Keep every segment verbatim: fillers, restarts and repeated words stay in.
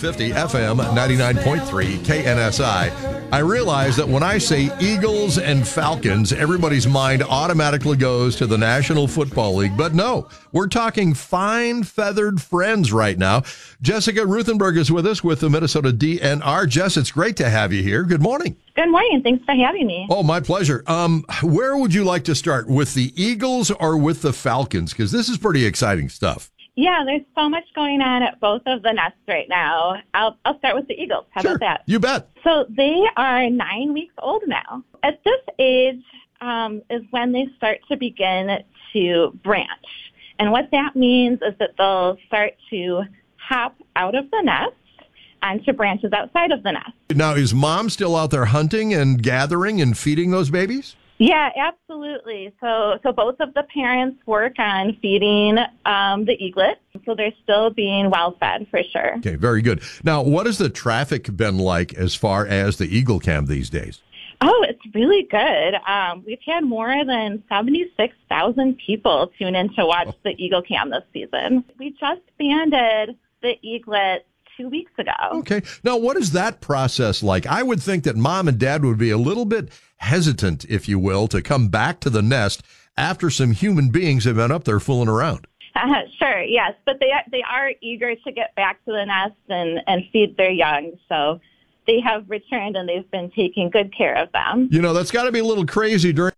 fifty, F M ninety-nine point three, K N S I. I realize that when I say Eagles and Falcons, everybody's mind automatically goes to the National Football League. But no, we're talking fine feathered friends right now. Jessica Ruthenberg is with us with the Minnesota D N R. Jess, it's great to have you here. Good morning. Good morning. Thanks for having me. Oh, my pleasure. Um, where would you like to start, with the Eagles or with the Falcons? Because this is pretty exciting stuff. Yeah, there's so much going on at both of the nests right now. I'll, I'll start with the Eagles. How Sure, about that? you bet. So they are nine weeks old now. At this age um, is when they start to begin to branch. And what that means is that they'll start to hop out of the nest onto branches outside of the nest. Now, is mom still out there hunting and gathering and feeding those babies? Yeah, absolutely. So so both of the parents work on feeding um, the eaglets, so they're still being well fed for sure. Okay, very good. Now, what has the traffic been like as far as the Eagle Cam these days? Oh, it's really good. Um, we've had more than seventy-six thousand people tune in to watch Oh. the Eagle Cam this season. We just banded the eaglets two weeks ago. Okay. Now, what is that process like? I would think that mom and dad would be a little bit hesitant, if you will, to come back to the nest after some human beings have been up there fooling around. Uh, sure, yes, but they they are eager to get back to the nest and, and feed their young, so they have returned and they've been taking good care of them. You know, that's got to be a little crazy during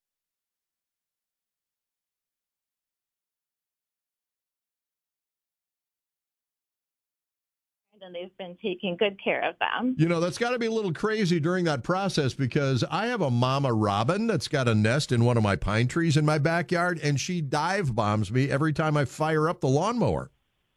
And they've been taking good care of them. You know, that's got to be a little crazy during that process, because I have a mama robin that's got a nest in one of my pine trees in my backyard, and she dive bombs me every time I fire up the lawnmower.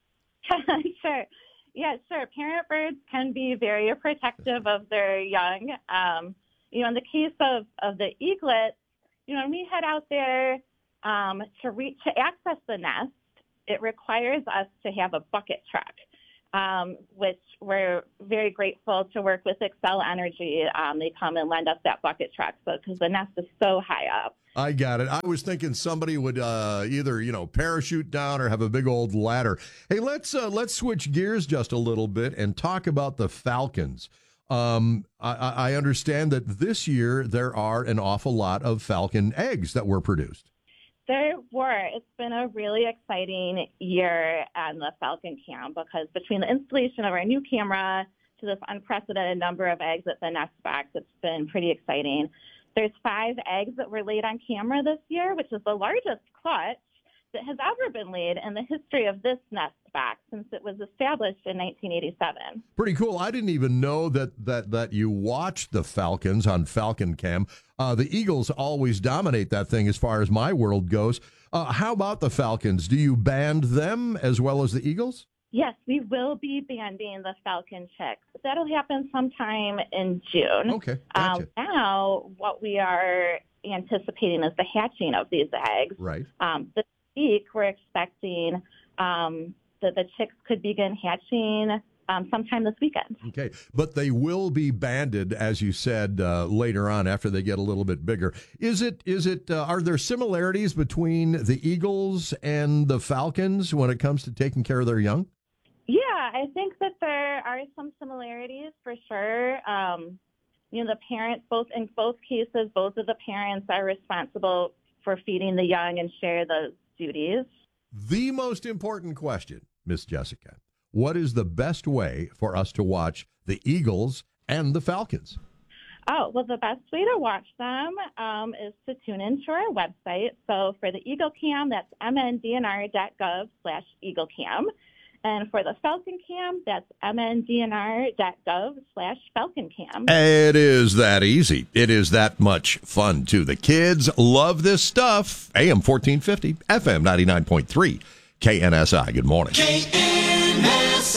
Sure. Yeah, sure. Parent birds can be very protective of their young. Um, you know, in the case of, of the eaglets, you know, when we head out there um, to reach to access the nest, it requires us to have a bucket truck. Um, which we're very grateful to work with Excel Energy. Um, they come and lend us that bucket truck, so because the nest is so high up. I got it. I was thinking somebody would uh, either, you know, parachute down or have a big old ladder. Hey, let's uh, let's switch gears just a little bit and talk about the Falcons. Um, I, I understand that this year there are an awful lot of Falcon eggs that were produced. There were. It's been a really exciting year on the Falcon Cam, because between the installation of our new camera to this unprecedented number of eggs at the nest box, it's been pretty exciting. There's five eggs that were laid on camera this year, which is the largest clutch that has ever been laid in the history of this nest box since it was established in nineteen eighty-seven. Pretty cool. I didn't even know that that that you watched the Falcons on Falcon Cam. Uh, the Eagles always dominate that thing as far as my world goes. Uh, how about the Falcons? Do you band them as well as the Eagles? Yes, we will be banding the Falcon chicks. That'll happen sometime in June. Okay, gotcha. Um, now, what we are anticipating is the hatching of these eggs. Right. Um, this week, we're expecting um, that the chicks could begin hatching um, sometime this weekend. Okay, but they will be banded, as you said, uh, later on after they get a little bit bigger. Is it? Is it? Uh, are there similarities between the Eagles and the Falcons when it comes to taking care of their young? Yeah, I think that there are some similarities for sure. Um, you know, the parents, both in both cases, both of the parents are responsible for feeding the young and share those duties. The most important question, Miss Jessica, what is the best way for us to watch the Eagles and the Falcons? Oh, well, the best way to watch them um, is to tune into our website. So for the Eagle Cam, that's m n d n r dot gov slash Eagle Cam. And for the Falcon Cam, that's m n d n r dot gov slash Falcon Cam. It is that easy. It is that much fun, too. The kids love this stuff. A M fourteen fifty, F M ninety-nine point three, K N S I. Good morning. K N S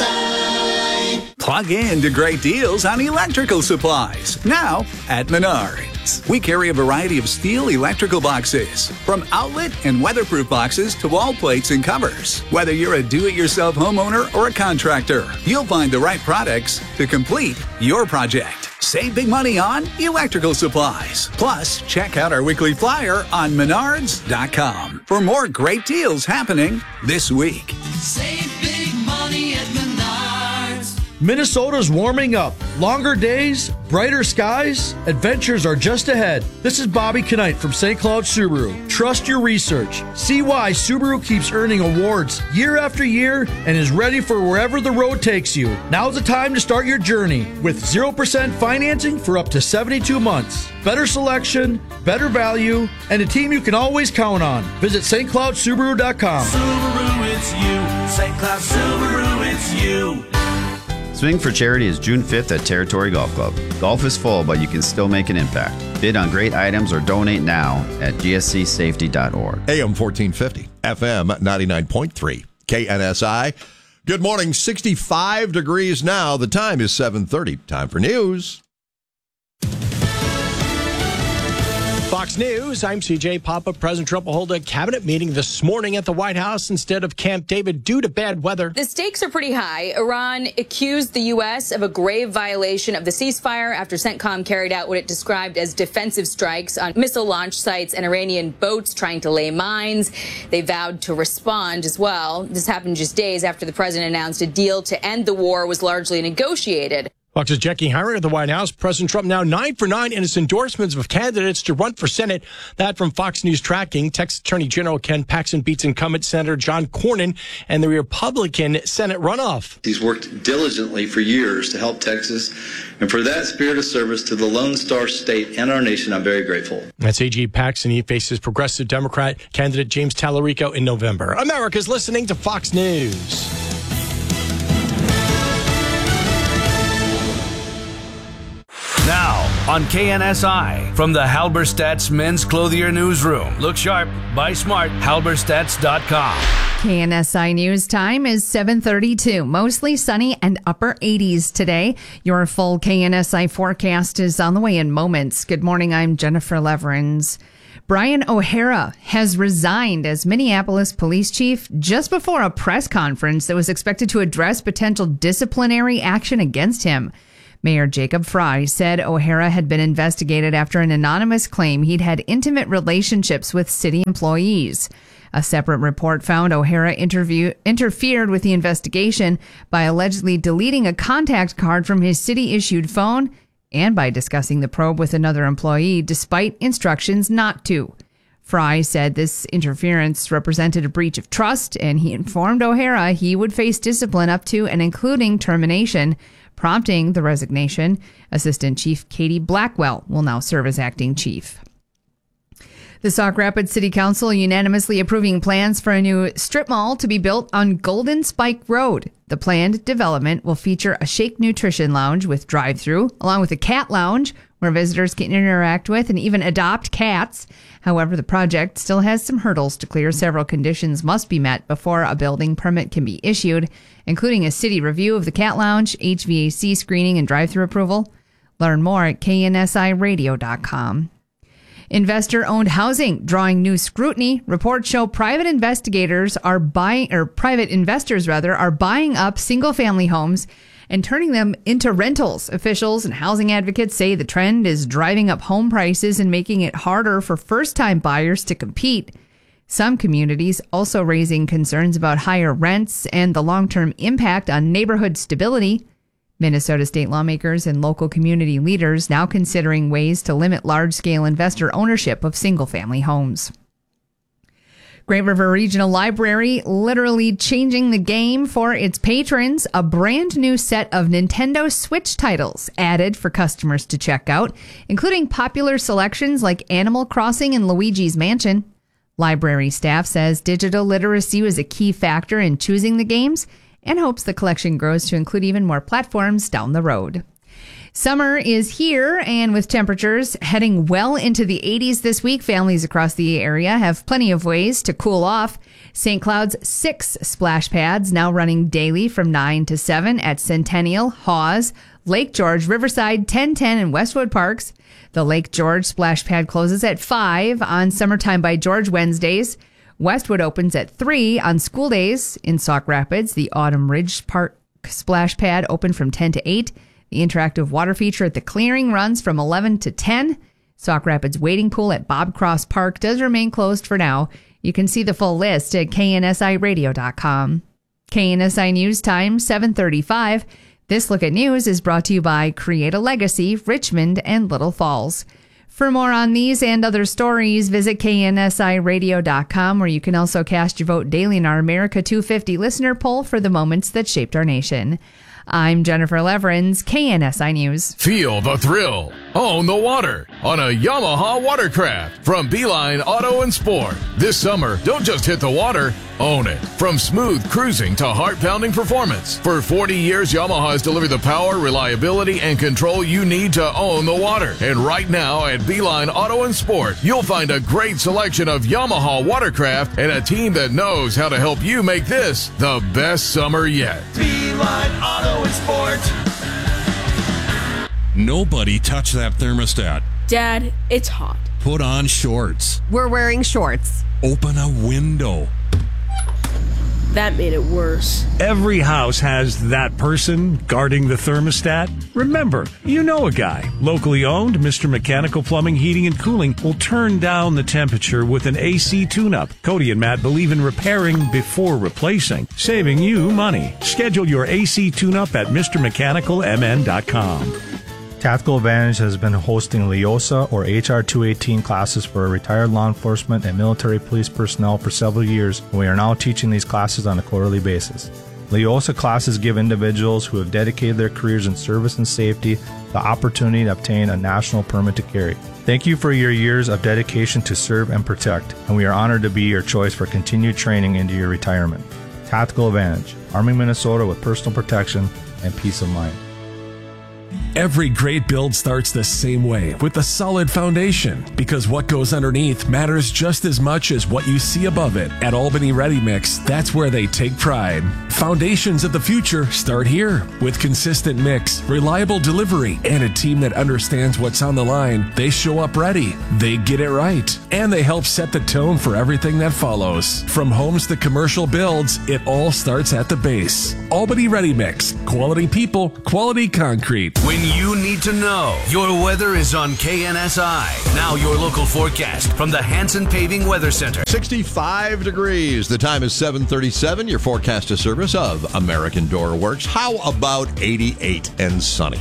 I. Plug in to great deals on electrical supplies, now at Menards. We carry a variety of steel electrical boxes, from outlet and weatherproof boxes to wall plates and covers. Whether you're a do-it-yourself homeowner or a contractor, you'll find the right products to complete your project. Save big money on electrical supplies. Plus, check out our weekly flyer on menards dot com for more great deals happening this week. Save big money at Menards. Minnesota's warming up. Longer days, brighter skies, adventures are just ahead. This is Bobby Knight from Saint Cloud Subaru. Trust your research. See why Subaru keeps earning awards year after year and is ready for wherever the road takes you. Now's the time to start your journey with zero percent financing for up to seventy-two months. Better selection, better value, and a team you can always count on. Visit St Cloud Subaru dot com. Subaru, it's you. Saint Cloud Subaru, it's you. Swing for Charity is June fifth at Territory Golf Club. Golf is full, but you can still make an impact. Bid on great items or donate now at g s c safety dot org. A M fourteen fifty, F M ninety-nine point three, K N S I. Good morning, sixty-five degrees now. The time is seven thirty. Time for news. Fox News, I'm C J Papa. President Trump will hold a cabinet meeting this morning at the White House instead of Camp David due to bad weather. The stakes are pretty high. Iran accused the U S of a grave violation of the ceasefire after CENTCOM carried out what it described as defensive strikes on missile launch sites and Iranian boats trying to lay mines. They vowed to respond as well. This happened just days after the president announced a deal to end the war was largely negotiated. Fox's Jackie Hiring at the White House. President Trump now nine for nine in his endorsements of candidates to run for Senate. That from Fox News Tracking. Texas Attorney General Ken Paxton beats incumbent Senator John Cornyn and the Republican Senate runoff. He's worked diligently for years to help Texas, and for that spirit of service to the Lone Star State and our nation, I'm very grateful. That's A G Paxton. He faces progressive Democrat candidate James Tallarico in November. America's listening to Fox News. Now on K N S I from the Halberstadt's Men's Clothier Newsroom. Look sharp, buy smart, halberstadts dot com. K N S I News time is seven thirty-two. Mostly sunny and upper eighties today. Your full K N S I forecast is on the way in moments. Good morning, I'm Jennifer Leverins. Brian O'Hara has resigned as Minneapolis police chief just before a press conference that was expected to address potential disciplinary action against him. Mayor Jacob Frey said O'Hara had been investigated after an anonymous claim he'd had intimate relationships with city employees. A separate report found O'Hara interview, interfered with the investigation by allegedly deleting a contact card from his city-issued phone and by discussing the probe with another employee despite instructions not to. Frey said this interference represented a breach of trust, and he informed O'Hara he would face discipline up to and including termination, prompting the resignation. Assistant Chief Katie Blackwell will now serve as acting chief. The Sauk Rapids City Council unanimously approving plans for a new strip mall to be built on Golden Spike Road. The planned development will feature a Shake Nutrition Lounge with drive-through, along with a cat lounge where visitors can interact with and even adopt cats. However, the project still has some hurdles to clear. Several conditions must be met before a building permit can be issued, including a city review of the cat lounge, H V A C screening, and drive-through approval. Learn more at K N S I radio dot com. Investor-owned housing drawing new scrutiny. Reports show private investigators are buying, or private investors rather, are buying up single-family homes and turning them into rentals. Officials and housing advocates say the trend is driving up home prices and making it harder for first-time buyers to compete. Some communities also raising concerns about higher rents and the long-term impact on neighborhood stability. Minnesota state lawmakers and local community leaders now considering ways to limit large-scale investor ownership of single-family homes. Great River Regional Library literally changing the game for its patrons. A brand new set of Nintendo Switch titles added for customers to check out, including popular selections like Animal Crossing and Luigi's Mansion. Library staff says digital literacy was a key factor in choosing the games and hopes the collection grows to include even more platforms down the road. Summer is here, and with temperatures heading well into the eighties this week, families across the area have plenty of ways to cool off. Saint Cloud's six splash pads now running daily from nine to seven at Centennial, Hawes, Lake George, Riverside, ten ten, and Westwood Parks. The Lake George splash pad closes at five on Summertime by George Wednesdays. Westwood opens at three on school days. In Sauk Rapids, the Autumn Ridge Park splash pad open from ten to eight. The interactive water feature at the clearing runs from eleven to ten. Sauk Rapids wading pool at Bob Cross Park does remain closed for now. You can see the full list at K N S I radio dot com. K N S I News Time, seven thirty-five. This Look at News is brought to you by Create a Legacy, Richmond and Little Falls. For more on these and other stories, visit K N S I radio dot com, where you can also cast your vote daily in our America two fifty listener poll for the moments that shaped our nation. I'm Jennifer Leverins, K N S I News. Feel the thrill. Own the water on a Yamaha watercraft from Beeline Auto and Sport. This summer, don't just hit the water, own it. From smooth cruising to heart-pounding performance. For forty years, Yamaha has delivered the power, reliability, and control you need to own the water. And right now at Beeline Auto and Sport, you'll find a great selection of Yamaha watercraft and a team that knows how to help you make this the best summer yet. Beeline Auto and Sport. Nobody touch that thermostat. Dad, it's hot. Put on shorts. We're wearing shorts. Open a window. That made it worse. Every house has that person guarding the thermostat. Remember, you know a guy. Locally owned, Mister Mechanical Plumbing, Heating, and Cooling will turn down the temperature with an A C tune-up. Cody and Matt believe in repairing before replacing, saving you money. Schedule your A C tune-up at Mr Mechanical M N dot com. Tactical Advantage has been hosting LEOSA or H R two eighteen classes for retired law enforcement and military police personnel for several years, and we are now teaching these classes on a quarterly basis. LEOSA classes give individuals who have dedicated their careers in service and safety the opportunity to obtain a national permit to carry. Thank you for your years of dedication to serve and protect, and we are honored to be your choice for continued training into your retirement. Tactical Advantage, arming Minnesota with personal protection and peace of mind. Every great build starts the same way, with a solid foundation, because what goes underneath matters just as much as what you see above it. At Albany Ready Mix, that's where they take pride. Foundations of the future start here. With consistent mix, reliable delivery, and a team that understands what's on the line, they show up ready. They get it right. And they help set the tone for everything that follows. From homes to commercial builds, it all starts at the base. Albany Ready Mix. Quality people, quality concrete. When you need to know, your weather is on K N S I. Now your local forecast from the Hanson Paving Weather Center. sixty-five degrees. The time is seven thirty-seven. Your forecast is service of American Door Works. How about eighty-eight and sunny?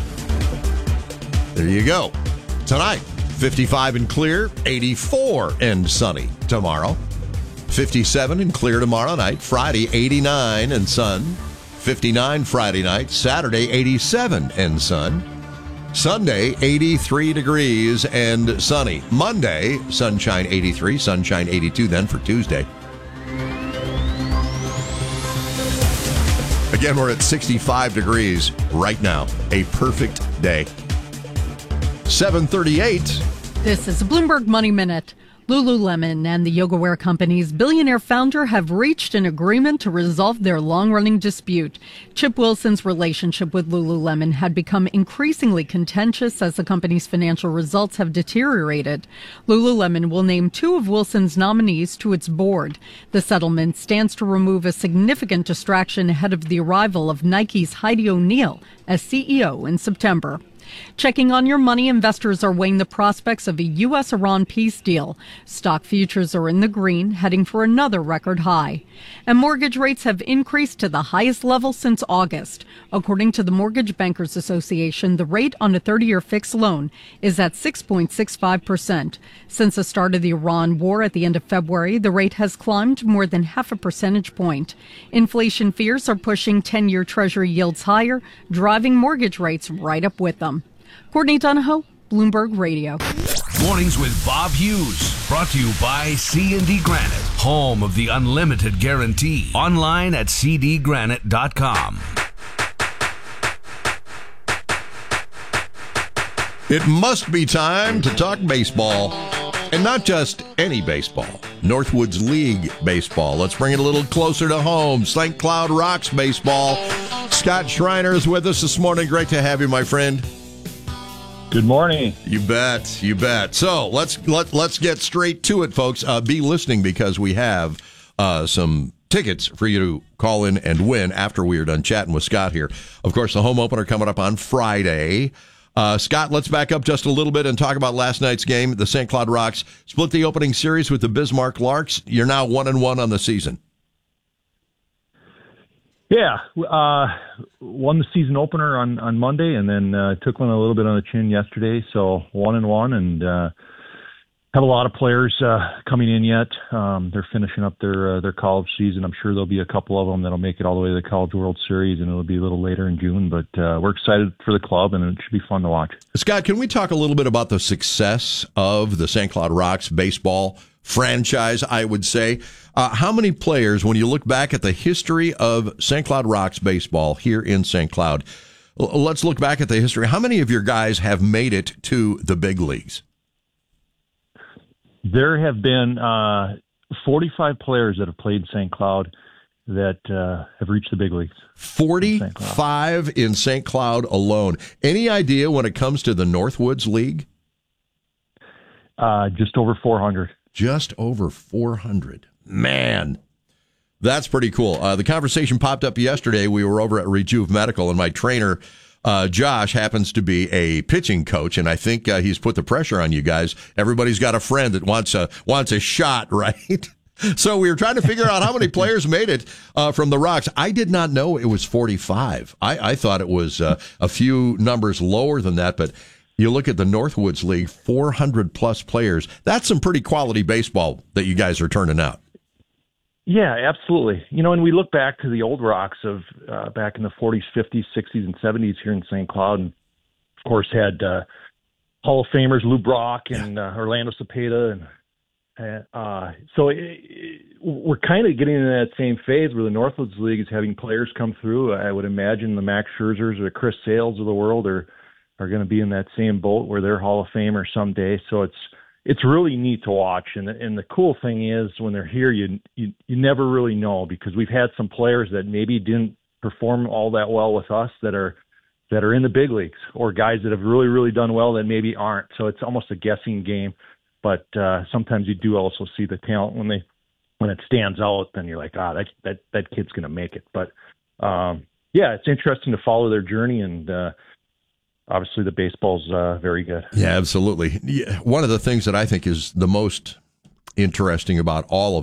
There you go. Tonight, fifty-five and clear, eighty-four and sunny tomorrow. fifty-seven and clear tomorrow night. Friday, eighty-nine and sun. fifty-nine Friday night. Saturday, eighty-seven and sun. Sunday, eighty-three degrees and sunny. Monday, sunshine eighty-three, sunshine eighty-two then for Tuesday. Again, we're at sixty-five degrees right now. A perfect day. seven thirty-eight. This is a Bloomberg Money Minute. Lululemon and the yoga wear company's billionaire founder have reached an agreement to resolve their long-running dispute. Chip Wilson's relationship with Lululemon had become increasingly contentious as the company's financial results have deteriorated. Lululemon will name two of Wilson's nominees to its board. The settlement stands to remove a significant distraction ahead of the arrival of Nike's Heidi O'Neill as C E O in September. Checking on your money, investors are weighing the prospects of a U S Iran peace deal. Stock futures are in the green, heading for another record high. And mortgage rates have increased to the highest level since August. According to the Mortgage Bankers Association, the rate on a thirty-year fixed loan is at six point six five percent. Since the start of the Iran war at the end of February, the rate has climbed more than half a percentage point. Inflation fears are pushing ten-year Treasury yields higher, driving mortgage rates right up with them. Courtney Donahoe, Bloomberg Radio. Mornings with Bob Hughes. Brought to you by C and D Granite, home of the unlimited guarantee. Online at c d granite dot com. It must be time to talk baseball. And not just any baseball. Northwoods League baseball. Let's bring it a little closer to home. Saint Cloud Rocks baseball. Scott Schreiner is with us this morning. Great to have you, my friend. Good morning. You bet. You bet. So let's let, let's get straight to it, folks. Uh, be listening because we have uh, some tickets for you to call in and win after we are done chatting with Scott here. Of course, the home opener coming up on Friday. Uh, Scott, let's back up just a little bit and talk about last night's game. The Saint Cloud Rocks split the opening series with the Bismarck Larks. You're now one and one on the season. Yeah, uh, won the season opener on, on Monday, and then uh, took one a little bit on the chin yesterday. So one and one, and uh, have a lot of players uh, coming in yet. Um, they're finishing up their uh, their college season. I'm sure there'll be a couple of them that'll make it all the way to the College World Series, and it'll be a little later in June. But uh, we're excited for the club, and it should be fun to watch. Scott, can we talk a little bit about the success of the Saint Cloud Rocks baseball franchise, I would say? Uh, how many players, when you look back at the history of Saint Cloud Rocks baseball here in Saint Cloud, l- let's look back at the history. How many of your guys have made it to the big leagues? There have been uh, forty-five players that have played Saint Cloud that uh, have reached the big leagues. forty-five in Saint Cloud alone. Any idea when it comes to the Northwoods League? Uh, just over four hundred. Just over four hundred. Man, that's pretty cool. Uh, the conversation popped up yesterday. We were over at Rejuve Medical, and my trainer, uh, Josh, happens to be a pitching coach, and I think uh, he's put the pressure on you guys. Everybody's got a friend that wants a wants a shot, right? So we were trying to figure out how many players made it uh, from the Rocks. I did not know it was forty-five. I, I thought it was uh, a few numbers lower than that, but you look at the Northwoods League, four hundred plus players. That's some pretty quality baseball that you guys are turning out. Yeah, absolutely. You know, and we look back to the old Rocks of uh, back in the forties, fifties, sixties, and seventies here in Saint Cloud, and of course had uh, Hall of Famers Lou Brock and uh, Orlando Cepeda, and uh, so it, it, we're kind of getting into that same phase where the Northwoods League is having players come through. I would imagine the Max Scherzers or the Chris Sales of the world are are going to be in that same boat where they're Hall of Famers someday. So it's it's really neat to watch. And the, and the cool thing is when they're here, you, you you never really know, because we've had some players that maybe didn't perform all that well with us that are that are in the big leagues, or guys that have really, really done well that maybe aren't. So it's almost a guessing game. But uh, sometimes you do also see the talent when they when it stands out. Then you're like, ah, that that that kid's going to make it. But um, yeah, it's interesting to follow their journey, and uh, obviously the baseball's uh, very good. Yeah, absolutely. One of the things that I think is the most interesting about all of